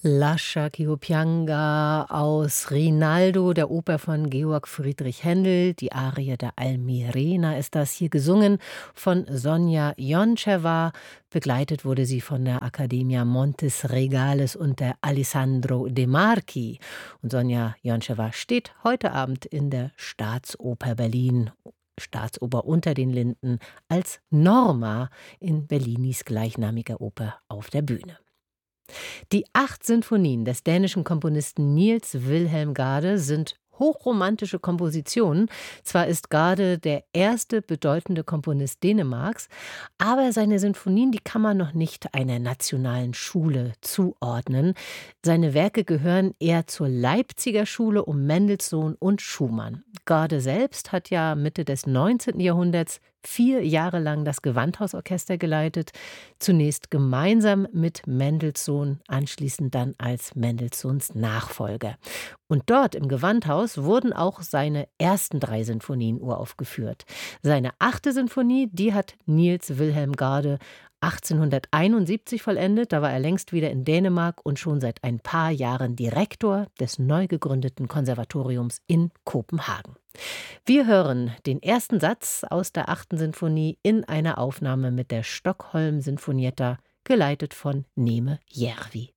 Lascia ch'io pianga aus Rinaldo, der Oper von Georg Friedrich Händel. Die Arie der Almirena ist das, hier gesungen von Sonja Joncheva. Begleitet wurde sie von der Accademia Montes Regales und der Alessandro De Marchi. Und Sonja Joncheva steht heute Abend in der Staatsoper Berlin, Staatsoper unter den Linden, als Norma in Bellinis gleichnamiger Oper auf der Bühne. Die 8 Sinfonien des dänischen Komponisten Niels Wilhelm Gade sind hochromantische Kompositionen. Zwar ist Gade der erste bedeutende Komponist Dänemarks, aber seine Sinfonien, die kann man noch nicht einer nationalen Schule zuordnen. Seine Werke gehören eher zur Leipziger Schule um Mendelssohn und Schumann. Gade selbst hat ja Mitte des 19. Jahrhunderts 4 Jahre lang das Gewandhausorchester geleitet, zunächst gemeinsam mit Mendelssohn, anschließend dann als Mendelssohns Nachfolger. Und dort im Gewandhaus wurden auch seine ersten 3 Sinfonien uraufgeführt. Seine 8. Sinfonie, die hat Niels Wilhelm Gade 1871 vollendet, da war er längst wieder in Dänemark und schon seit ein paar Jahren Direktor des neu gegründeten Konservatoriums in Kopenhagen. Wir hören den ersten Satz aus der 8. Sinfonie in einer Aufnahme mit der Stockholm Sinfonietta, geleitet von Neme Järvi.